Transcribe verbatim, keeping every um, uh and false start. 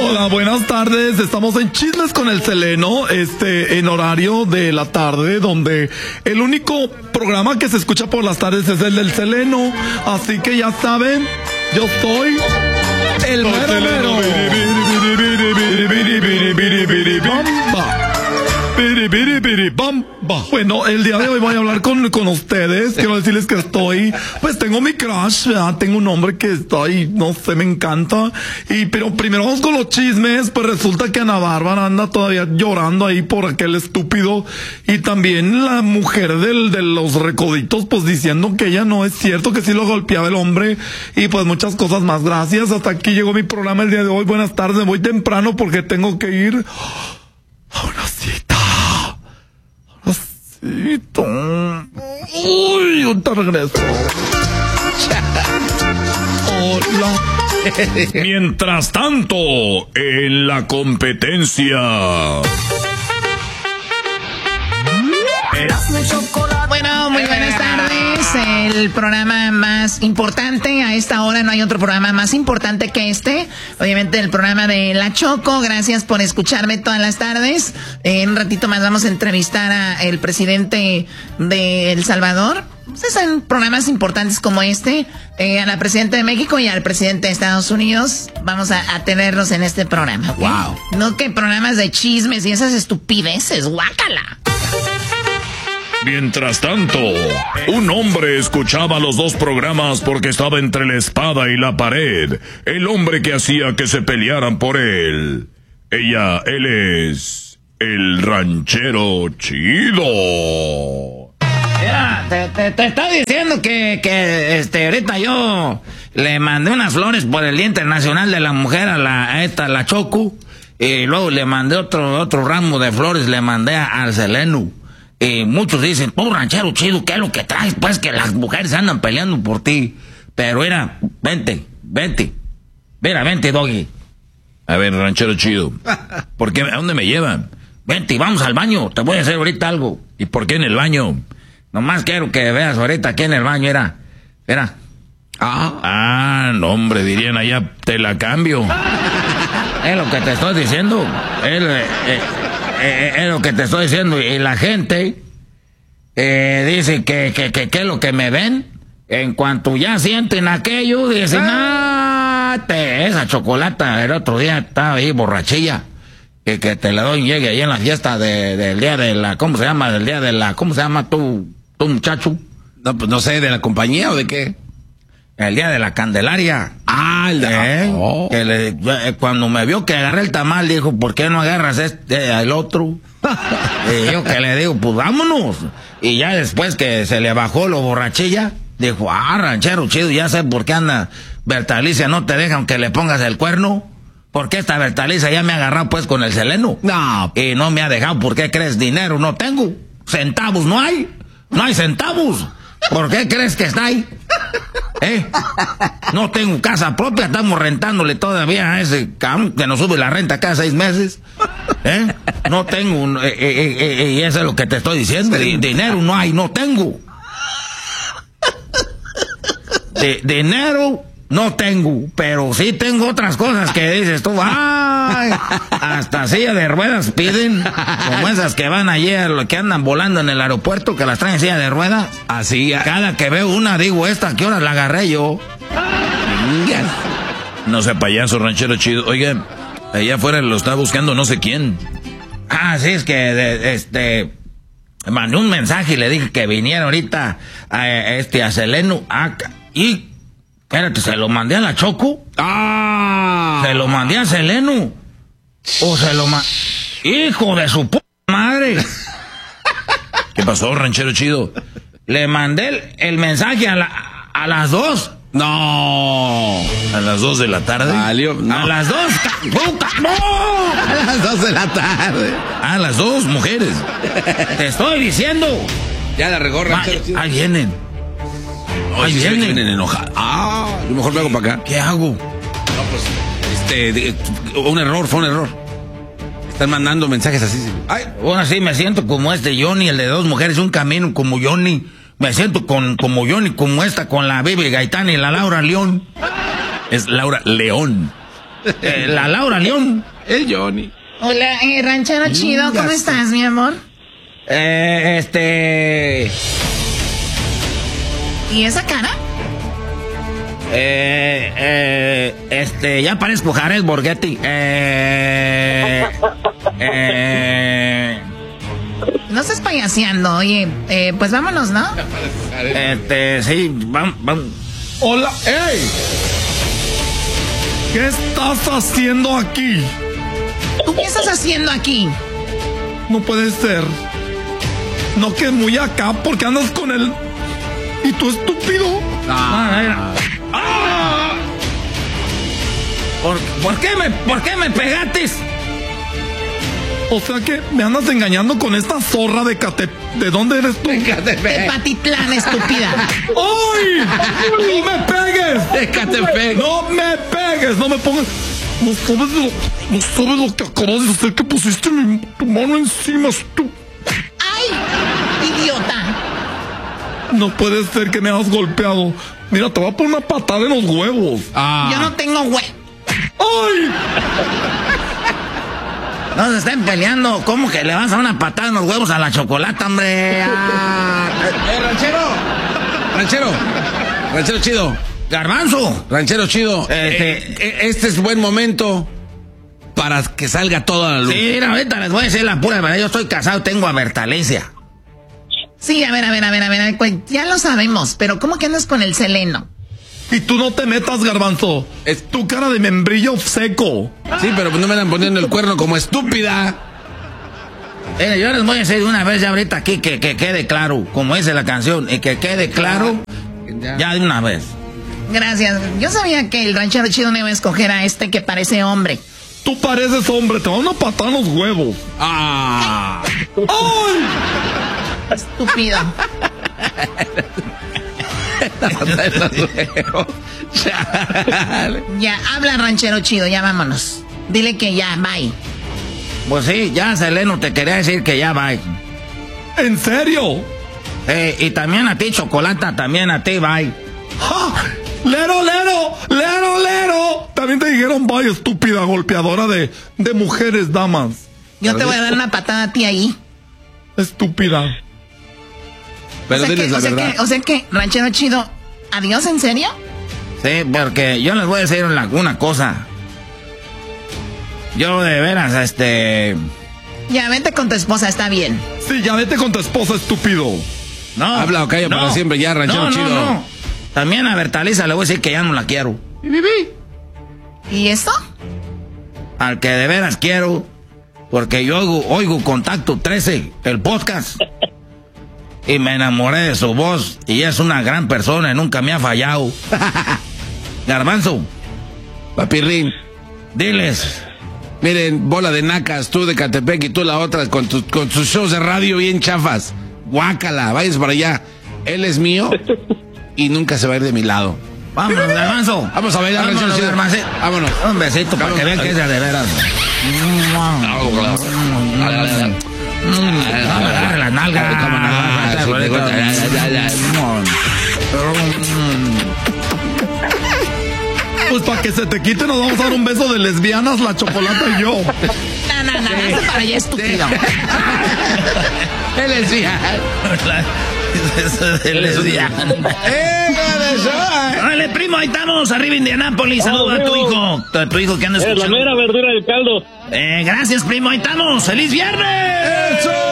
Hola, buenas tardes. Estamos en Chismes con el Seleno, este, en horario de la tarde, donde el único programa que se escucha por las tardes es el del Seleno. Así que ya saben, yo soy el mero mero. Bueno, el día de hoy voy a hablar con, con ustedes. Quiero decirles que estoy, pues tengo mi crush, ¿verdad? Tengo un hombre que estoy, no sé, me encanta. Y, pero primero vamos con los chismes. Pues resulta que Ana Bárbara anda todavía llorando ahí por aquel estúpido. Y también la mujer del, de los recoditos, pues diciendo que ella no es cierto, que sí lo golpeaba el hombre. Y pues muchas cosas más. Gracias. Hasta aquí llegó mi programa el día de hoy. Buenas tardes. Me voy temprano porque tengo que ir a una cita. Uy, yo te regreso. Hola. Mientras tanto, en la competencia. Bueno, muy buenas tardes. El programa más importante a esta hora, no hay otro programa más importante que este. Obviamente el programa de La Choco. Gracias por escucharme todas las tardes. En un ratito más vamos a entrevistar a el presidente de El Salvador. Pues en programas importantes como este, eh, a la presidenta de México y al presidente de Estados Unidos. Vamos a, a tenerlos en este programa, ¿okay? Wow. No que programas de chismes y esas estupideces, guácala. Mientras tanto, un hombre escuchaba los dos programas porque estaba entre la espada y la pared. El hombre que hacía que se pelearan por él. Ella, él es el ranchero chido. Mira, te, te, te está diciendo que, que este, ahorita yo le mandé unas flores por el Día Internacional de la Mujer a la a esta, la Choco. Y luego le mandé otro, otro ramo de flores, le mandé a, al Seleno. Y muchos dicen, oh, ranchero chido, ¿qué es lo que traes? Pues que las mujeres andan peleando por ti. Pero era, vente, vente. Mira, vente, Doggy. A ver, ranchero chido, ¿por qué? ¿A dónde me llevan? Vente, vamos al baño, te voy a hacer ahorita algo. ¿Y por qué en el baño? Nomás quiero que veas ahorita aquí en el baño, era, era. Ah, ah, no, hombre, dirían allá, te la cambio. Es lo que te estoy diciendo. Es, eh, eh, eh, es lo que te estoy diciendo. Y la gente eh, dice que, que, que, que es lo que me ven. En cuanto ya sienten aquello, dicen, ah, te, esa chocolata. El otro día estaba ahí borrachilla. Que, que te la doy y llegue ahí en la fiesta de, del día de la, ¿cómo se llama? Del día de la, ¿cómo se llama tu, tu muchacho? No, pues no sé, ¿de la compañía o de qué? El día de la Candelaria. Ah, el de... ¿Eh? Oh. Que le, cuando me vio que agarré el tamal, dijo, ¿por qué no agarras este, el otro? Y yo que le digo, pues vámonos. Y ya después que se le bajó lo borrachilla, dijo, ah, ranchero chido, ya sé por qué anda Bertalicia, no te dejan que le pongas el cuerno. Porque esta Bertalicia ya me ha agarrado pues con el Seleno. No. Y no me ha dejado, ¿por qué crees? Dinero no tengo. Centavos no hay. No hay centavos. ¿Por qué crees que está ahí? ¿Eh? No tengo casa propia, estamos rentándole todavía a ese cabrón que nos sube la renta cada seis meses. ¿Eh? No tengo, un, eh, eh, eh, y eso es lo que te estoy diciendo. D- dinero no hay, no tengo. D- dinero no tengo, pero sí tengo otras cosas que dices tú, ay, hasta silla de ruedas piden, como esas que van allí, a lo que andan volando en el aeropuerto, que las traen en silla de ruedas. Así. Cada que veo una, digo, esta, ¿qué hora la agarré yo? No sé, payaso, ranchero chido. Oiga, allá afuera lo está buscando no sé quién. Ah, sí, es que, de, este, mandé un mensaje y le dije que viniera ahorita a, este, a Seleno, a, y, espérate, ¿se lo mandé a la Choco? Ah. ¿Se lo mandé a Seleno? ¿O se lo mandé? ¡Hijo de su puta madre! ¿Qué pasó, ranchero chido? Le mandé el, el mensaje a, la, a las dos. No. ¿A las dos de la tarde? Valió, no. A las dos. Puta, ¡no! A las dos de la tarde. Ah, las dos mujeres. Te estoy diciendo. Ya la regó, ranchero chido. Ahí vienen. Ay, Ahí vienen. vienen. vienen enojados. Ah, yo mejor me hago para acá. ¿Qué hago? No, pues, este, de- un error, fue un error. Están mandando mensajes así. Ay, Ahora sí me siento como este Johnny, el de dos mujeres, un camino como Johnny. Me siento con, como Johnny, como esta, con la Bibi Gaitán y la Laura León. Es Laura León. Eh, la Laura León. El Johnny. Hola, eh, ranchero chido, ¿cómo estás, mi amor? Eh, este... ¿Y esa cara? Eh, eh, este, ya parezco Jared Borghetti. Eh, eh, No estás payaseando, oye, eh, pues vámonos, ¿no? este, sí, vamos, vamos. Hola, ¡ey! ¿Qué estás haciendo aquí? ¿Tú qué estás haciendo aquí? No puede ser. No, que muy acá porque andas con él. ¿Y tú, estúpido? Ah, ah. ¿Por, por qué me, por qué me pegaste? O sea que me andas engañando con esta zorra de Cate... ¿De dónde eres tú? De Patitlán, estúpida. ¡Ay! ¡No me pegues! De Catepec. ¡No me pegues! ¡No me pongas! No sabes lo, no sabes lo que acabas de hacer, que pusiste mi, tu mano encima, tú. ¡Ay! ¡Idiota! No puede ser que me hayas golpeado. Mira, te voy a poner una patada en los huevos. Ah. Yo no tengo hue... ¡Ay! No se estén peleando. ¿Cómo que le vas a dar una patada en los huevos a la chocolata, hombre? Ah, ¡Eh, ranchero! ¡Ranchero! ¡Ranchero chido! Garbanzo. Ranchero chido. Este- Eh, eh, este es buen momento para que salga toda la luz. Sí, mira, ahorita les voy a decir la pura verdad. Yo estoy casado, tengo abertalencia. Sí, a ver, a ver, a ver, a ver, pues ya lo sabemos, pero ¿cómo que andas con el Seleno? Y tú no te metas, Garbanzo. Es tu cara de membrillo seco. Sí, pero no me andan poniendo el cuerno como estúpida. Eh, yo les voy a decir de una vez ya ahorita aquí que, que quede claro, como dice la canción, y que quede claro ya de una vez. Gracias. Yo sabía que el ranchero chido no iba a escoger a este que parece hombre. Tú pareces hombre, te va a dar una patada en los huevos. ¡Ah! ¡Ay! Estúpido. Ya, habla ranchero chido, ya vámonos. Dile que ya, bye. Pues sí, ya Seleno te quería decir que ya bye. ¿En serio? Eh, y también a ti, Chocolata, también a ti, bye. ¡Ja! ¡Lero, lero! ¡Lero, lero! También te dijeron, vaya, estúpida golpeadora de, de mujeres, damas. Yo te voy a dar una patada a ti ahí. Estúpida. Pero o sea diles que, la o sea verdad. que, o sea que, ranchero chido, ¿adiós en serio? Sí, porque yo les voy a decir una, una cosa. Yo de veras, este... Ya, vete con tu esposa, está bien. Sí, ya vete con tu esposa, estúpido. No. Habla o calla para siempre, ya, ranchero no, no, chido. No. También a Bertaliza le voy a decir que ya no la quiero. ¿Y esto? Al que de veras quiero, porque yo oigo, oigo Contacto trece, el podcast, y me enamoré de su voz, y es una gran persona y nunca me ha fallado. Garbanzo, Papirrín, diles. miren, bola de nacas, tú de Catepec y tú la otra con, tu, con tus shows de radio bien chafas. Guácala, vayas para allá. Él es mío y nunca se va a ir de mi lado. Vámonos, Garbanzo. Vamos a bailar, Vámonos, ranchero chido. Garbanzo. Vámonos. Un besito para que vean que es de veras. Agarra la nalga. Pues para que se te quite nos vamos a dar un beso de lesbianas, la Chocolata y yo. No, no, no, hazte para allá, estúpido. Él es mío. Él es Dale, primo, ahí estamos, arriba Indianápolis. Saluda a tu hijo. A tu hijo que anda Es la escuchando. mera verdura del caldo. Eh, gracias, primo, ahí estamos. ¡Feliz viernes! ¡Eso!